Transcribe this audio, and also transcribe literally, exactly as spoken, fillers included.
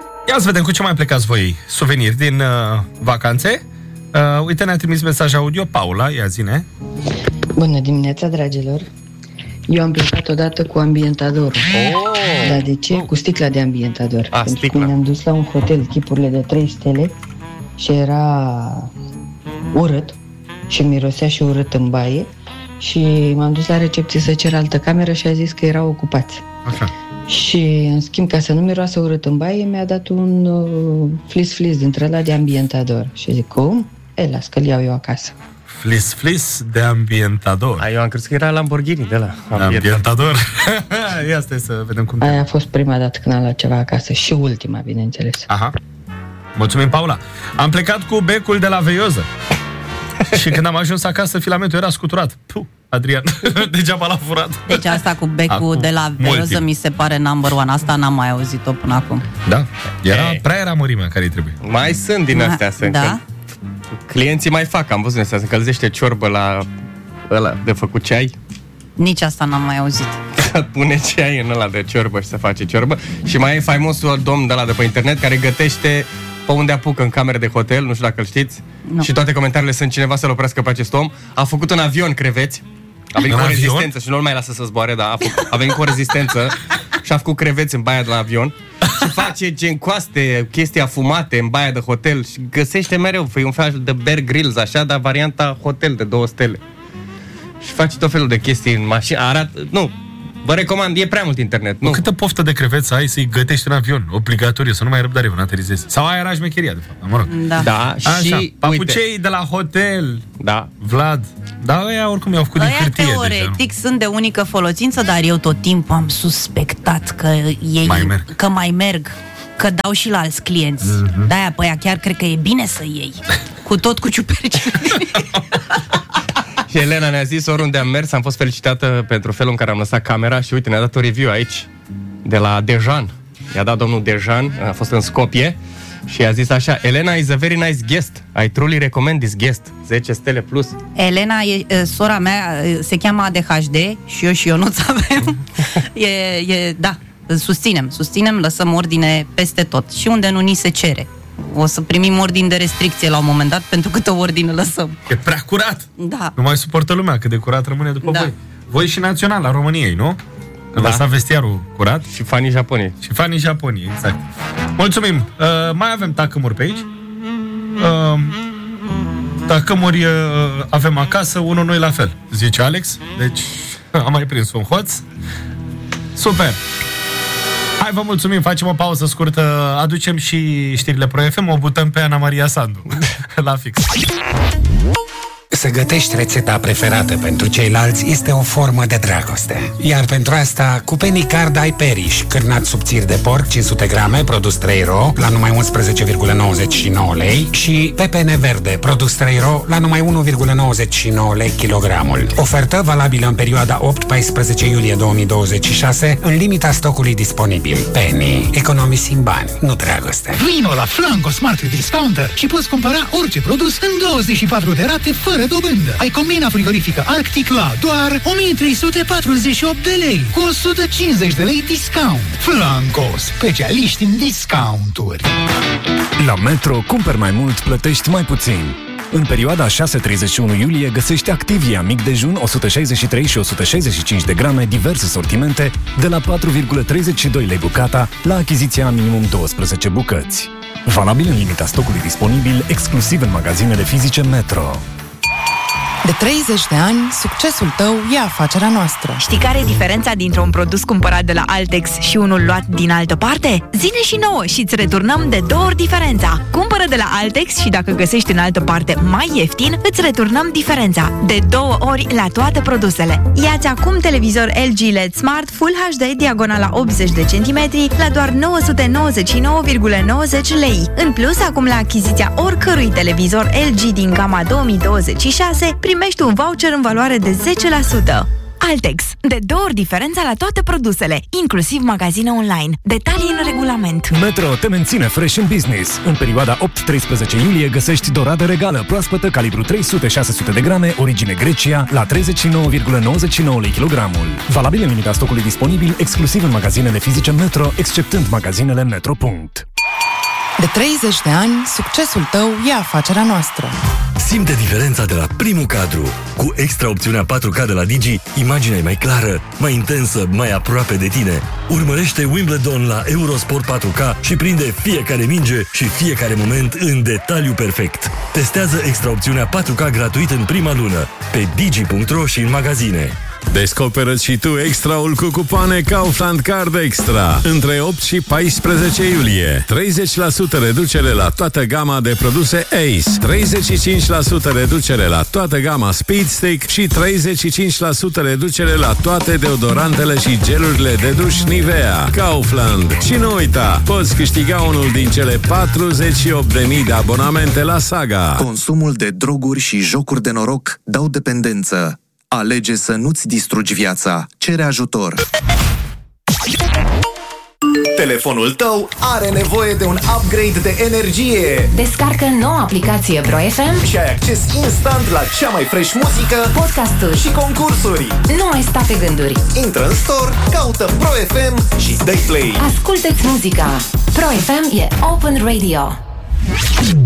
Ia să vedem cu ce mai plecați voi. Suveniri din uh, vacanțe. uh, Uite, ne-a trimis mesaj audio Paula. Ia zine. Bună dimineața, dragilor. Eu am plecat odată cu ambientadorul. Oh! Dar de ce? Cu sticla de ambientador. A, Pentru sticla. că ne-am dus la un hotel, chipurile de trei stele, și era urât și mirosea și urât în baie. Și m-am dus la recepție să cer altă cameră și a zis că erau ocupați. Așa. Și, în schimb, ca să nu miroasă urât în baie, mi-a dat un uh, flis-flis dintre ăla de ambientador. Și zic, cum? E, las că-l iau eu acasă. Flis-flis de ambientador. A, eu am crezut că era Lamborghini de la Ambientador. Ia stai să vedem cum... Aia a fost prima dată când am luat ceva acasă și ultima, bineînțeles. Aha. Mulțumim, Paula. Am plecat cu becul de la veioză. Și când am ajuns acasă, filamentul era scuturat. Puh, Adrian, degeaba l-a furat. Deci asta cu becul Acum de la mult veioză timp. mi se pare number one. Asta n-am mai auzit-o până acum. Da, era, E. prea era mărimea care îi trebuie. Mai sunt din astea, Da. se încăl... Clienții mai fac, am văzut astea, se încălzește ciorbă la ăla de făcut ceai. Nici asta n-am mai auzit. Pune ceai în ăla de ciorbă și se face ciorbă. Și mai e faimosul domn de ăla de pe internet care gătește pe unde apucă, în camere de hotel, nu știu dacă îl știți. Nu. Și toate comentariile sunt cineva să-l oprească pe acest om. A făcut în avion creveți. A venit În cu o avion? rezistență și nu-l mai lasă să zboare, dar a, făcut, a venit cu o rezistență și a făcut creveți în baia de la avion. Și face gen coaste, chestii afumate în baia de hotel și găsește mereu, e un fel de Bear Grylls, așa, dar varianta hotel de două stele. Și face tot felul de chestii în mașină. Arată, nu, vă recomand, e prea mult internet. Nu. Câtă poftă de creveți ai să-i gătești în avion? Obligatoriu, să nu mai ai răbdare până aterizezi. Sau aia era șmecheria, de fapt, mă rog. Da. Da, Așa, și papucei uite, de la hotel, da, Vlad. Da, ăia oricum i-au făcut din Ăia hârtie deja, nu? teoretic sunt de unică folosință, dar eu tot timpul am suspectat că ei Mai merg. că mai merg, că dau și la alți clienți. Mm-hmm. De-aia pe aia chiar cred că e bine să iei. Cu tot cu ciuperci. Și Elena ne-a zis, oriunde am mers, am fost felicitată pentru felul în care am lăsat camera și uite, ne-a dat o review aici, de la Dejan. I-a dat domnul Dejan, a fost în Skopje și a zis așa: Elena is a very nice guest. I truly recommend this guest. zece stele plus. Elena, e, e, sora mea, e, se cheamă A D H D și eu și Ionuț avem. e, e, da, susținem, susținem, lăsăm ordine peste tot. Și unde nu ni se cere. O să primim ordine de restricție la un moment dat, pentru câtă ordine lăsăm. E prea curat. Da. Nu mai suportă lumea cât de curat rămâne după Da. voi. Voi și național, la României, nu? Când Da. lăsa vestiarul curat. Și fanii japonii. Și fanii Japoniei, exact. Mulțumim. Uh, mai avem tacâmuri pe aici. Uh, tacâmuri uh, avem acasă, unul noi la fel, zice Alex. Deci am mai prins un hoț. Super. Hai, vă mulțumim, facem o pauză scurtă. Aducem și știrile Pro F M. O butăm pe Ana Maria Sandu la fix. Să gătești rețeta preferată pentru ceilalți este o formă de dragoste. Iar pentru asta, cu Penny Card ai Periș, cârnat subțiri de porc cinci sute grame, produs trei euro, la numai unsprezece virgulă nouăzeci și nouă lei, și pepene verde, produs trei euro, la numai unu virgulă nouăzeci și nouă lei kilogramul. Ofertă valabilă în perioada opt paisprezece iulie două mii douăzeci și șase, în limita stocului disponibil. Penny. Economisim bani, nu dragoste. Vino la Flanco Smart Discounter și poți cumpăra orice produs în douăzeci și patru de rate fără dobândă. Ai combina frigorifică Arctic la doar o mie trei sute patruzeci și opt de lei cu o sută cincizeci de lei discount. Flanco, specialiști în discounturi. La Metro, cumperi mai mult, plătești mai puțin. În perioada șase treizeci și unu iulie găsești Activia mic dejun o sută șaizeci și trei și o sută șaizeci și cinci de grame, diverse sortimente, de la patru virgulă treizeci și doi lei bucata, la achiziția minimum douăsprezece bucăți. Valabil în limita stocului disponibil, exclusiv în magazinele fizice Metro. De treizeci de ani, succesul tău e afacerea noastră. Știi care e diferența dintre un produs cumpărat de la Altex și unul luat din altă parte? Zine și nouă și îți returnăm de două ori diferența. Cumpără de la Altex și dacă găsești în altă parte mai ieftin, îți returnăm diferența. De două ori la toate produsele. Ia-ți acum televizor L G L E D Smart Full H D diagonala optzeci de centimetri la doar nouă sute nouăzeci și nouă virgulă nouăzeci lei. În plus, acum la achiziția oricărui televizor L G din gama două mii douăzeci și șase, primești un voucher în valoare de zece la sută. Altex. De două ori diferența la toate produsele, inclusiv magazine online. Detalii în regulament. Metro te menține fresh în business. În perioada opt treisprezece iulie găsești doradă regală proaspătă calibru trei sute șase sute de grame, origine Grecia, la treizeci și nouă virgulă nouăzeci și nouă lei kilogramul. Valabil în limita stocului disponibil, exclusiv în magazinele fizice Metro, exceptând magazinele Metro. De treizeci de ani, succesul tău e afacerea noastră. Simte diferența de la primul cadru. Cu extra opțiunea patru K de la Digi, imaginea e mai clară, mai intensă, mai aproape de tine. Urmărește Wimbledon la Eurosport patru K și prinde fiecare minge și fiecare moment în detaliu perfect. Testează extra opțiunea patru K gratuit în prima lună pe digi punct ro și în magazine. Descoperă și tu extraul cu cupoane Kaufland Card Extra. Între opt și paisprezece iulie, treizeci la sută reducere la toată gama de produse Ace, treizeci și cinci la sută reducere la toată gama Speed Stick și treizeci și cinci la sută reducere la toate deodorantele și gelurile de duș Nivea. Kaufland. Și nu uita, poți câștiga unul din cele patruzeci și opt de mii de abonamente la Saga. Consumul de droguri și jocuri de noroc dau dependență. Alege să nu-ți distrugi viața. Cere ajutor. Telefonul tău are nevoie de un upgrade de energie. Descarcă noua aplicație Pro F M și ai acces instant la cea mai fresh muzică, podcasturi și concursuri. Nu mai sta pe gânduri. Intră în store, caută Pro F M și dă play. Ascultă-ți muzica. Pro F M e Open Radio.